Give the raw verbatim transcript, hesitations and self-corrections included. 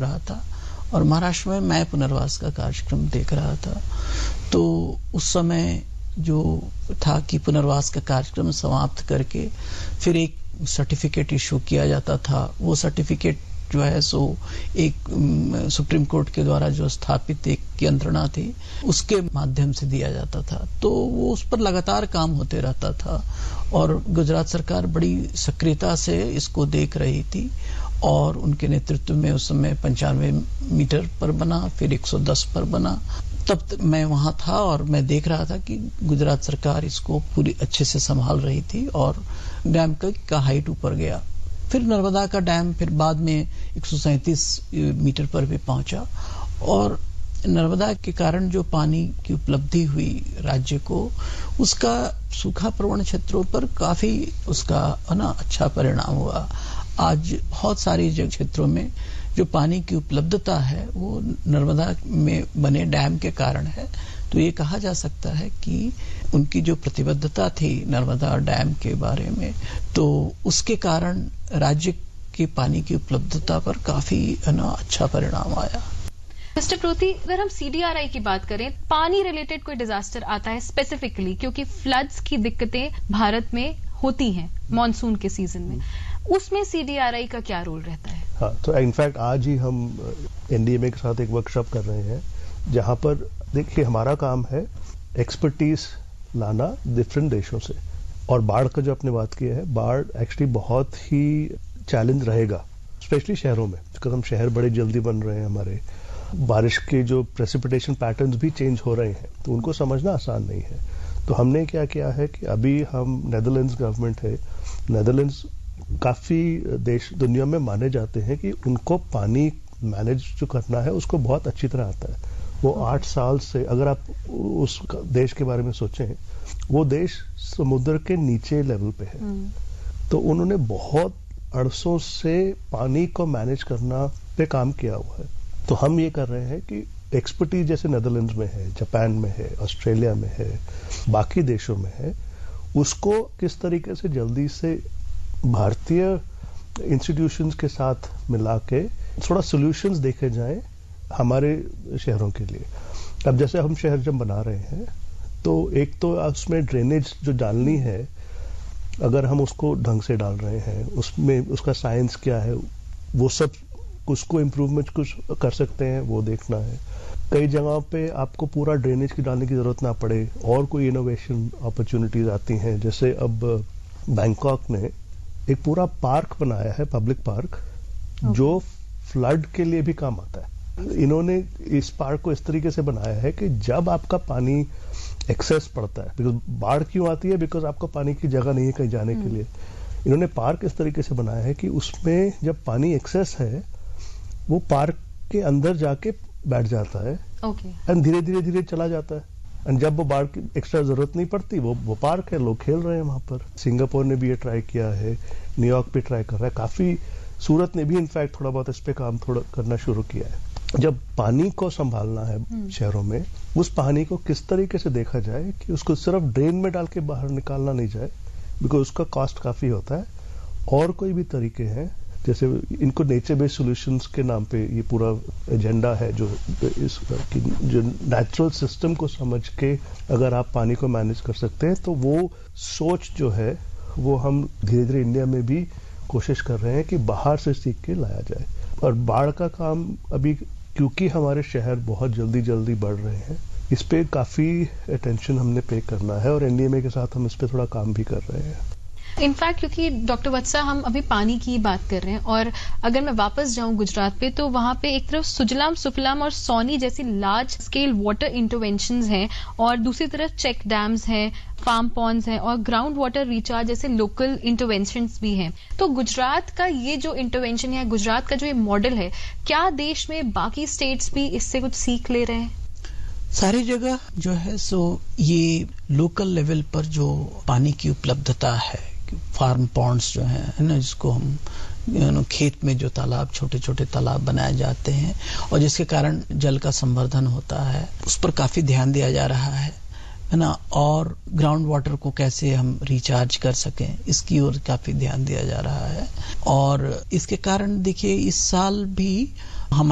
रहा था और महाराष्ट्र में मैं पुनर्वास का कार्यक्रम देख रहा था। तो उस समय जो था कि पुनर्वास का कार्यक्रम समाप्त करके फिर एक सर्टिफिकेट इशू किया जाता था। वो सर्टिफिकेट जो है सो एक सुप्रीम कोर्ट के द्वारा जो स्थापित एक यंत्रणा थी उसके माध्यम से दिया जाता था। तो वो उस पर लगातार काम होते रहता था और गुजरात सरकार बड़ी सक्रियता से इसको देख रही थी और उनके नेतृत्व में उस समय पंचानवे मीटर पर बना, फिर एक सौ दस पर बना। तब मैं वहां था और मैं देख रहा था कि गुजरात सरकार इसको पूरी अच्छे से संभाल रही थी और डैम का, का हाइट ऊपर गया। फिर नर्मदा का डैम फिर बाद में एक सौ सैंतीस मीटर पर भी पहुंचा और नर्मदा के कारण जो पानी की उपलब्धि हुई राज्य को, उसका सूखा प्रवण क्षेत्रों पर काफी उसका है ना अच्छा परिणाम हुआ। आज बहुत सारी जगह क्षेत्रों में जो पानी की उपलब्धता है वो नर्मदा में बने डैम के कारण है। तो ये कहा जा सकता है कि उनकी जो प्रतिबद्धता थी नर्मदा डैम के बारे में, तो उसके कारण राज्य के पानी की उपलब्धता पर काफी ना अच्छा परिणाम आया। मिस्टर प्रोती, अगर हम सीडीआरआई की बात करें, पानी रिलेटेड कोई डिजास्टर आता है स्पेसिफिकली, क्योंकि फ्लड्स की दिक्कतें भारत में होती हैं मॉनसून के सीजन में, उसमें सीडीआरआई का क्या रोल रहता है? हाँ, तो इनफैक्ट आज ही हम एनडीएमए के साथ एक वर्कशॉप कर रहे हैं जहां पर देखिए हमारा काम है एक्सपर्टीज लाना डिफरेंट देशों से। और बाढ़ का जो आपने बात की है, बाढ़ एक्चुअली बहुत ही चैलेंज रहेगा स्पेशली शहरों में, बिकॉज हम शहर बड़े जल्दी बन रहे हैं, हमारे बारिश के जो प्रेसिपिटेशन पैटर्न्स भी चेंज हो रहे हैं, तो उनको समझना आसान नहीं है। तो हमने क्या किया है कि अभी हम नेदरलैंड्स गवर्नमेंट है, नेदरलैंड्स काफी देश दुनिया में माने जाते हैं कि उनको पानी मैनेज जो करना है उसको बहुत अच्छी तरह आता है। वो आठ साल से, अगर आप उस देश के बारे में सोचें, वो देश समुद्र के नीचे लेवल पे है, तो उन्होंने बहुत अरसों से पानी को मैनेज करना पे काम किया हुआ है। तो हम ये कर रहे हैं कि एक्सपर्टीज जैसे नेदरलैंड्स में है, जापान में है, ऑस्ट्रेलिया में है, बाकी देशों में है, उसको किस तरीके से जल्दी से भारतीय इंस्टीट्यूशंस के साथ मिला के थोड़ा सॉल्यूशंस देखे जाएं हमारे शहरों के लिए। अब जैसे हम शहर जब बना रहे हैं तो एक तो उसमें ड्रेनेज जो डालनी है, अगर हम उसको ढंग से डाल रहे हैं, उसमें उसका साइंस क्या है, वो सब उसको इम्प्रूवमेंट कुछ कर सकते हैं, वो देखना है। कई जगहों पे आपको पूरा ड्रेनेज की डालने की जरूरत ना पड़े और कोई इनोवेशन अपॉर्चुनिटीज आती हैं। जैसे अब बैंकॉक ने एक पूरा पार्क बनाया है, पब्लिक पार्क, okay. जो फ्लड के लिए भी काम आता है। इन्होंने इस पार्क को इस तरीके से बनाया है कि जब आपका पानी एक्सेस पड़ता है, बिकॉज बाढ़ क्यों आती है, बिकॉज आपको पानी की जगह नहीं है कहीं जाने hmm. के लिए, इन्होंने पार्क इस तरीके से बनाया है कि उसमें जब पानी एक्सेस है वो पार्क के अंदर जाके बैठ जाता है एंड धीरे धीरे धीरे चला जाता है। एंड जब वो बाढ़ की एक्स्ट्रा जरूरत नहीं पड़ती, वो वो पार्क है, लोग खेल रहे हैं वहां पर। सिंगापुर ने भी ये ट्राई किया है, न्यूयॉर्क भी ट्राई कर रहा है, काफी सूरत ने भी इनफैक्ट थोड़ा बहुत इस पे काम थोड़ा करना शुरू किया है। जब पानी को संभालना है शहरों में, उस पानी को किस तरीके से देखा जाए कि उसको सिर्फ ड्रेन में डाल के बाहर निकालना नहीं जाए, बिकॉज उसका कॉस्ट काफी होता है। और कोई भी तरीके हैं, जैसे इनको नेचर बेस्ड सॉल्यूशंस के नाम पे ये पूरा एजेंडा है, जो इस जो नेचुरल सिस्टम को समझ के अगर आप पानी को मैनेज कर सकते हैं, तो वो सोच जो है वो हम धीरे धीरे इंडिया में भी कोशिश कर रहे हैं कि बाहर से सीख के लाया जाए। और बाढ़ का काम अभी, क्योंकि हमारे शहर बहुत जल्दी जल्दी बढ़ रहे हैं, इस पे काफी अटेंशन हमने पे करना है और एनडीएमए के साथ हम इस पे थोड़ा काम भी कर रहे हैं। इनफैक्ट क्योंकि डॉक्टर वत्सा, हम अभी पानी की बात कर रहे हैं और अगर मैं वापस जाऊं गुजरात पे, तो वहां पे एक तरफ सुजलाम सुफलाम और सोनी जैसी लार्ज स्केल वाटर इंटरवेंशंस हैं और दूसरी तरफ चेक डैम्स हैं, फार्म पॉन्ड्स हैं और ग्राउंड वाटर रिचार्ज जैसे लोकल इंटरवेंशंस भी हैं। तो गुजरात का ये जो इंटरवेंशन है, गुजरात का जो ये मॉडल है, क्या देश में बाकी स्टेट्स भी इससे कुछ सीख ले रहे हैं? सारी जगह जो है सो ये लोकल लेवल पर जो पानी की उपलब्धता है, फार्म पॉन्ड्स जो है ना, जिसको हम यू नो खेत में जो तालाब, छोटे छोटे तालाब बनाए जाते हैं और जिसके कारण जल का संवर्धन होता है, उस पर काफी ध्यान दिया जा रहा है है ना। और ग्राउंड वाटर को कैसे हम रिचार्ज कर सकें, इसकी ओर काफी ध्यान दिया जा रहा है। और इसके कारण देखिए इस साल भी